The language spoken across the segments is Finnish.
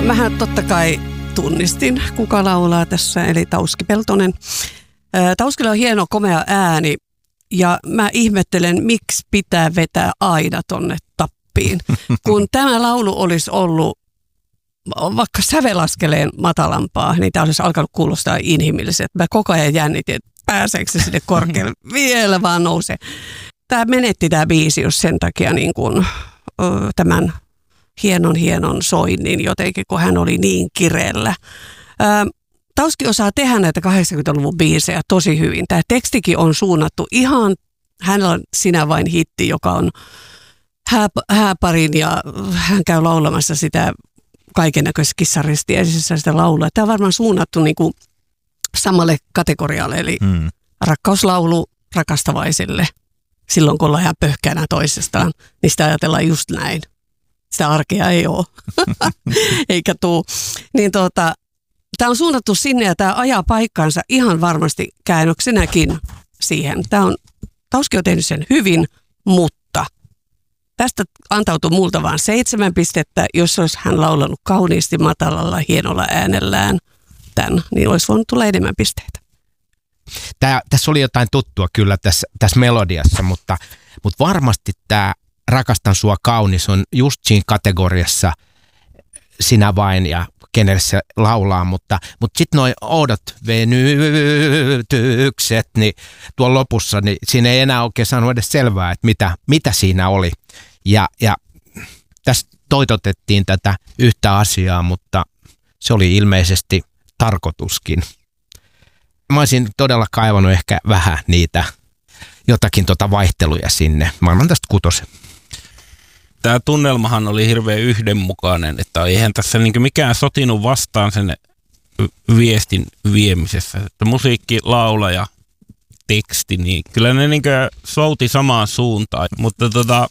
mähän totta kai tunnistin, kuka laulaa tässä, eli Tauski Peltonen. Tauskilla on hieno, komea ääni, ja mä ihmettelen, miksi pitää vetää aina tonne tappiin. Kun tämä laulu olisi ollut vaikka sävelaskeleen matalampaa, niin tämä olisi alkanut kuulostaa inhimilliseltä. Mä koko ajan jännitin, että pääseekö se sinne korkealle, vielä vaan nousee. Tämä menetti tämä biisi just sen takia niin kuin, tämän hienon soinnin jotenkin, kun hän oli niin kireellä. Tauski osaa tehdä näitä 80-luvun biisejä tosi hyvin. Tämä tekstikin on suunnattu ihan, hänellä on Sinä vain hitti, joka on hääparin ja hän käy laulamassa sitä kaikennäköisessä kissaristiäisessä sitä laulua. Tämä on varmaan suunnattu niin kuin samalle kategorialle, eli rakkauslaulu rakastavaisille. Silloin kun ollaan ihan pöhkänä toisestaan, niin sitä ajatellaan just näin. Sitä arkea ei ole, eikä tuu. Niin tämä on suunnattu sinne ja tämä ajaa paikkaansa ihan varmasti käännöksenäkin siihen. Tauski on tehnyt sen hyvin, mutta tästä antautui multa vain 7 pistettä. Jos olisi hän laulanut kauniisti matalalla, hienolla äänellään tämän, niin olisi voinut tulla enemmän pisteitä. Tässä oli jotain tuttua kyllä tässä melodiassa, mutta varmasti tämä Rakastan sua kaunis on just siinä kategoriassa Sinä vain ja kenelle se laulaa, mutta sitten noi oudot venytykset, niin tuolla lopussa, niin siinä ei enää oikein saanut edes selvää, että mitä siinä oli. Ja tässä toitotettiin tätä yhtä asiaa, mutta se oli ilmeisesti tarkoituskin. Mä olisin todella kaivannut ehkä vähän niitä jotakin vaihteluja sinne. Mä annan tästä 6. Tämä tunnelmahan oli hirveän yhdenmukainen, että eihän tässä mikään sotinut vastaan sen viestin viemisessä. Että musiikki, laula ja teksti, niin kyllä ne souti samaan suuntaan. Mutta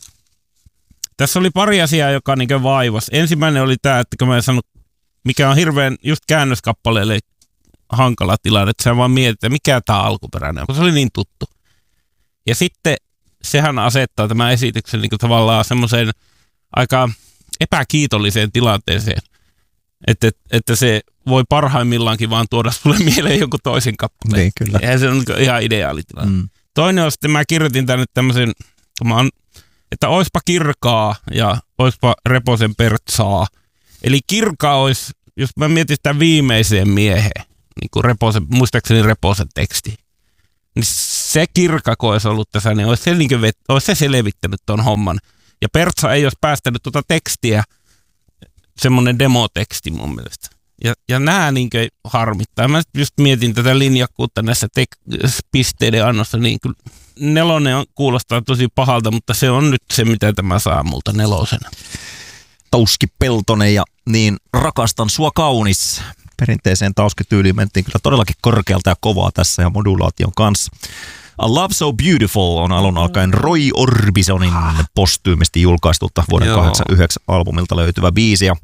tässä oli pari asiaa, joka vaivasi. Ensimmäinen oli tämä, että kun mä en sanonut, mikä on hirveän just käännöskappaleelle hankala tilanne, että sä vaan mietit, että mikä tämä alkuperäinen on, kun se oli niin tuttu. Ja sitten sehän asettaa tämän esityksen tavallaan semmoiseen aika epäkiitolliseen tilanteeseen, että se voi parhaimmillaankin vaan tuoda sulle mieleen jonkun toisen kappaleen. Niin, kyllä. Eihän se on ihan ideaali tilanne. Toinen on sitten, mä kirjoitin tänne tämmöisen, että oispa Kirkaa ja oispa Reposen Pertsaa. Eli Kirkaa olisi, jos mä mietin sitä viimeiseen mieheen, niin kuin muistaakseni Reposen teksti, niin se Kirka, kun olisi ollut tässä, niin olisi se selvittänyt ton homman. Ja Pertsa ei olisi päästänyt tuota tekstiä, semmoinen demoteksti mun mielestä. Ja nämä harmittaa. Mä just mietin tätä linjakkuutta näissä pisteiden annossa, niin kyllä 4 kuulostaa tosi pahalta, mutta se on nyt se, mitä tämä saa multa 4. Tauski Peltonen ja niin Rakastan sua kaunis. Perinteiseen Tauski-tyyliin mentiin kyllä todellakin korkealta ja kovaa tässä ja modulaation kanssa. A Love So Beautiful on alun alkaen Roy Orbisonin postyymisti julkaistulta vuoden 1989 albumilta löytyvä biisi. Ja,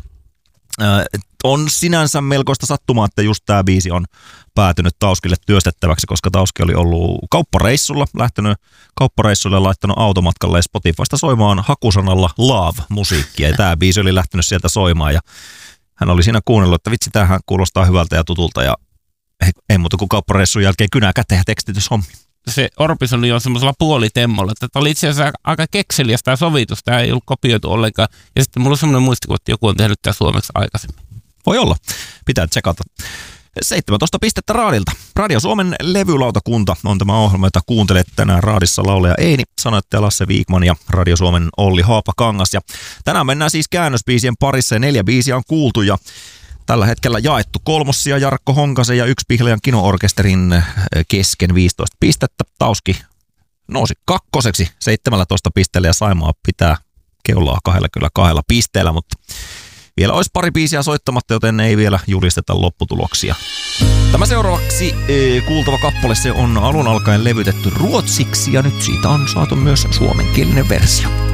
on sinänsä melkoista sattumaa, että just tämä biisi on päätynyt Tauskille työstettäväksi, koska Tauski oli ollut lähtenyt kauppareissulle ja laittanut automatkalle Spotifysta soimaan hakusanalla Love-musiikkia. Ja tämä biisi oli lähtenyt sieltä soimaan ja hän oli siinä kuunnellut, että vitsi, tämähän kuulostaa hyvältä ja tutulta ja ei muuta kuin kauppareissun jälkeen kynää käteen ja tekstityshommi. Se Orbison oli jo semmoisella puolitemmolla, että oli itse asiassa aika kekseliäs tämä sovitus, tämä ei ollut kopioitu ollenkaan. Ja sitten mulla on semmoinen muistikuva, että joku on tehnyt tämä suomeksi aikaisemmin. Voi olla, pitää tsekata. 17 pistettä Raadilta. Radio Suomen levylautakunta on tämä ohjelma, jota kuuntelet tänään Raadissa laulaja Eini, sanoittaja Lasse Wikman ja Radio Suomen Olli Haapakangas. Ja tänään mennään siis käännösbiisien parissa ja 4 biisiä on kuultu ja tällä hetkellä jaettu kolmossia Jarkko Honkasen ja Yksi Pihlajan Kino-orkesterin kesken 15 pistettä. Tauski nousi 2. 17 pisteellä ja Saimaa pitää keulaa 2 pisteellä, mutta vielä olisi pari biisiä soittamatta, joten ei vielä julisteta lopputuloksia. Tämä seuraavaksi kuultava kappale, se on alun alkaen levytetty ruotsiksi ja nyt siitä on saatu myös suomenkielinen versio.